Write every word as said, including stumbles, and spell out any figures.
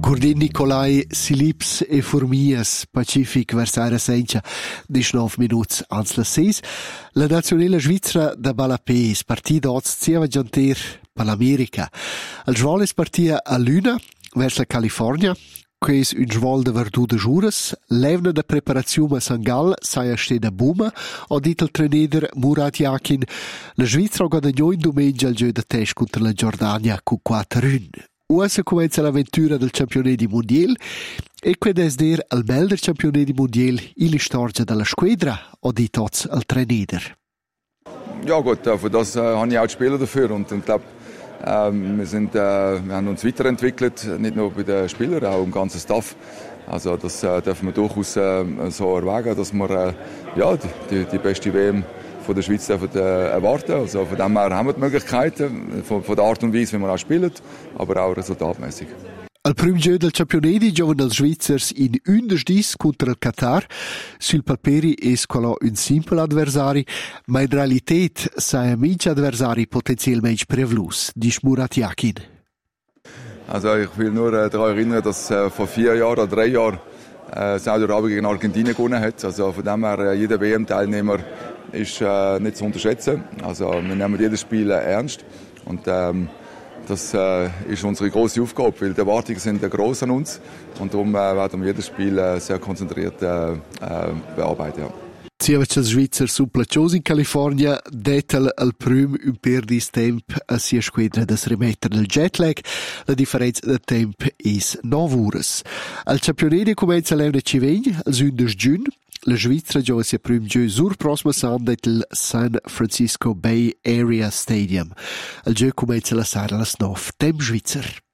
Gurdin Nicolai, Silips e Formias, Pacific Versaire Sencha, diciannove minuti ans la seis. La nazionale svizzera da Balapés, partita oz zieva gianter per l'America. Il svol es partia a Luna, vers la California, che es un svol de verdù de jures, levna da preparazione a Sangal, saia ste da Buma, o dit il trainer Murat Yakin, la Svizzera guadagnò in domenica il gioco de test contro la Giordania con quattro a uno. Ora comincia l'avventura del campionato mondiale e qued es der al bel del campionato mondiale in storia della squadra o di tots al trainer. Ja gut, für das äh, habe ich auch die Spieler dafür und ich glaube, äh, wir, sind, äh, wir haben uns weiterentwickelt, nicht nur bei den Spielern, auch im ganzen Staff. Also das äh, dürfen wir durchaus äh, so erwägen, dass wir äh, ja, die, die beste W M von der Schweiz dürfen, äh, erwarten. Also von dem her haben wir die Möglichkeiten, von, von der Art und Weise, wie wir auch spielen, aber auch resultatmäßig. Al prim gioco del campionato giovano els Svizzers in underdis contro il Qatar. Sul paperi es quello un simpel adversari, ma in realität sei minci adversari potenzialmente prevlus, dice Murat Yakin. Also ich will nur äh, daran erinnern, dass äh, vor vier Jahren oder drei Jahren äh, Saudi-Arabien gegen Argentinien gewonnen hat. Also von dem her, äh, jeder W M-Teilnehmer ist äh, nicht zu unterschätzen. Also wir nehmen jedes Spiel äh, ernst und ähm, das äh, ist unsere große Aufgabe, weil die Erwartungen sind äh, groß an uns und darum äh, werden wir jedes Spiel äh, sehr konzentriert äh, äh, bearbeiten. Ja. Ciavac als Schweizer supplaccios in California detal al prüm un perdis temp a sia squadra des remetter del jetlag. La differenza de temp is nove ures. Al campionato comincia l'evne civegn, al undici giugno. La Svizzera gioca sia prüm gioco sur prossima sanda del San Francisco Bay Area Stadium. Il gioco comincia la sera alle nove, temp svizzer.